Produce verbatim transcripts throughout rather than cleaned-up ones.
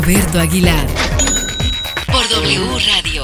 Roberto Aguilar por W Radio.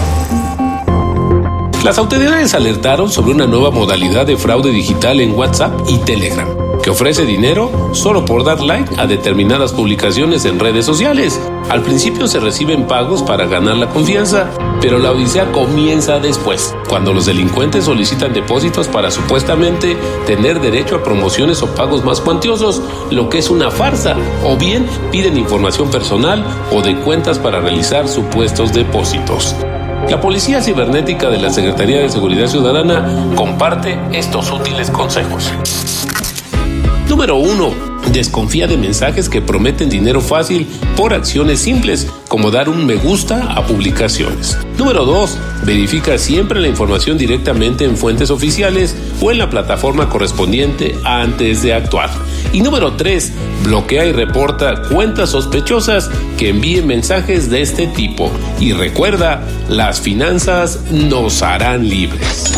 Las autoridades alertaron sobre una nueva modalidad de fraude digital en WhatsApp y Telegram, que ofrece dinero solo por dar like a determinadas publicaciones en redes sociales. Al principio se reciben pagos para ganar la confianza, pero la odisea comienza después, cuando los delincuentes solicitan depósitos para supuestamente tener derecho a promociones o pagos más cuantiosos, lo que es una farsa, o bien piden información personal o de cuentas para realizar supuestos depósitos. La Policía Cibernética de la Secretaría de Seguridad Ciudadana comparte estos útiles consejos. Número uno. Desconfía de mensajes que prometen dinero fácil por acciones simples, como dar un me gusta a publicaciones. Número dos. Verifica siempre la información directamente en fuentes oficiales o en la plataforma correspondiente antes de actuar. Y número tres. Bloquea y reporta cuentas sospechosas que envíen mensajes de este tipo. Y recuerda, las finanzas nos harán libres.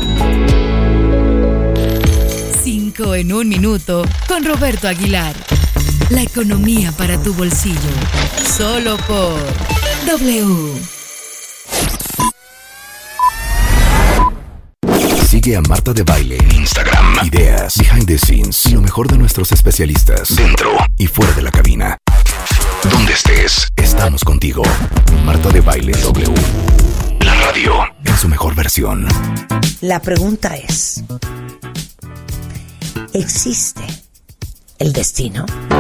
Cinco en un minuto con Roberto Aguilar. La economía para tu bolsillo. Solo por W. Sigue a Marta de Baile en Instagram. Ideas, behind the scenes y lo mejor de nuestros especialistas dentro y fuera de la cabina. Donde estés, estamos contigo. Marta de Baile W. La radio en su mejor versión. La pregunta es: ¿existe el destino?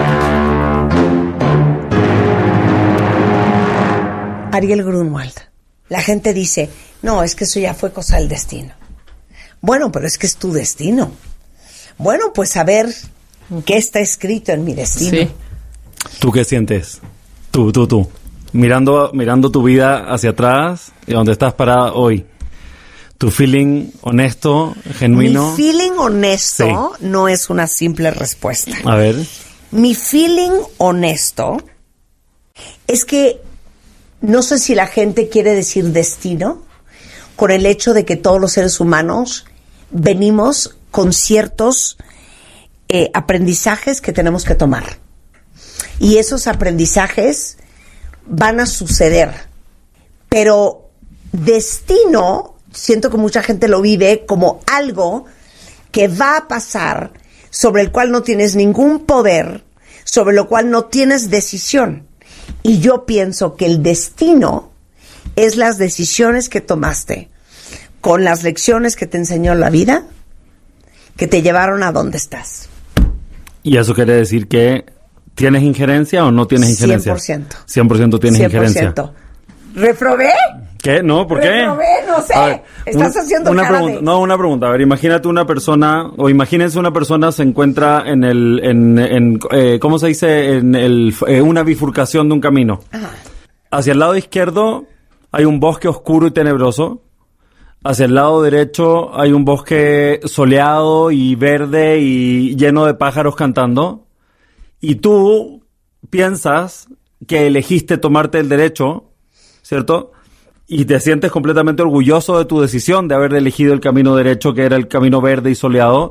Ariel Grunwald. La gente dice, no, es que eso ya fue cosa del destino. Bueno, pero es que es tu destino. Bueno, pues a ver qué está escrito en mi destino. Sí. ¿Tú qué sientes? Tú, tú, tú. Mirando, mirando tu vida hacia atrás y donde estás parada hoy. ¿Tu feeling honesto, genuino? Mi feeling honesto sí. No es una simple respuesta. A ver. Mi feeling honesto es que no sé si la gente quiere decir destino con el hecho de que todos los seres humanos venimos con ciertos eh, aprendizajes que tenemos que tomar. Y esos aprendizajes van a suceder. Pero destino, siento que mucha gente lo vive como algo que va a pasar, sobre el cual no tienes ningún poder, sobre lo cual no tienes decisión. Y yo pienso que el destino es las decisiones que tomaste con las lecciones que te enseñó la vida, que te llevaron a donde estás. ¿Y eso quiere decir que tienes injerencia o no tienes injerencia? cien por ciento. cien por ciento tienes cien por ciento. injerencia. ¿Reprobé? ¿Qué? No, ¿por qué? Reprobé, no sé. A ver, Estás un, haciendo una cara pregunta, de... No, una pregunta. A ver, imagínate una persona, o imagínense una persona se encuentra en el, en, en eh, ¿cómo se dice? En el, eh, una bifurcación de un camino. Ajá. Hacia el lado izquierdo hay un bosque oscuro y tenebroso. Hacia el lado derecho hay un bosque soleado y verde y lleno de pájaros cantando. Y tú piensas que elegiste tomarte el derecho, ¿cierto? Y te sientes completamente orgulloso de tu decisión de haber elegido el camino derecho, que era el camino verde y soleado.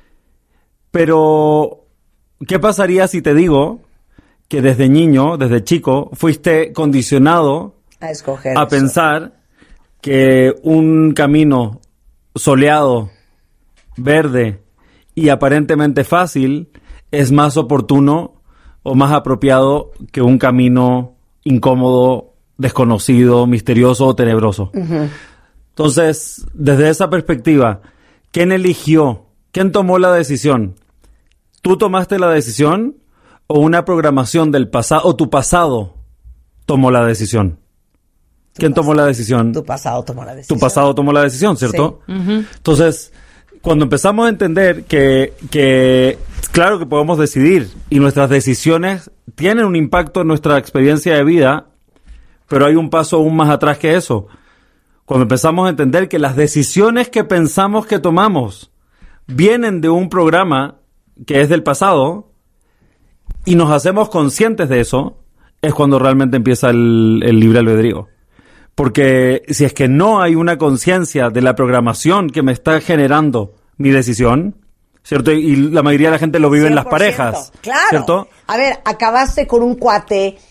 Pero, ¿qué pasaría si te digo que desde niño, desde chico, fuiste condicionado a escoger a eso. pensar que un camino soleado, verde y aparentemente fácil es más oportuno o más apropiado que un camino incómodo, desconocido, misterioso o tenebroso? Uh-huh. Entonces, desde esa perspectiva, ¿quién eligió? ¿Quién tomó la decisión? ¿Tú tomaste la decisión o una programación del pasado o tu pasado tomó la decisión? ¿Quién tomó la decisión? Tu pasado tomó la decisión. Tu pasado tomó la decisión, ¿cierto? Sí. Uh-huh. Entonces, cuando empezamos a entender que, que, claro que podemos decidir y nuestras decisiones tienen un impacto en nuestra experiencia de vida, pero hay un paso aún más atrás que eso. Cuando empezamos a entender que las decisiones que pensamos que tomamos vienen de un programa que es del pasado y nos hacemos conscientes de eso, es cuando realmente empieza el, el libre albedrío. Porque si es que no hay una conciencia de la programación que me está generando mi decisión, ¿cierto? Y la mayoría de la gente lo vive en las parejas, claro. ¿cierto? A ver, acabaste con un cuate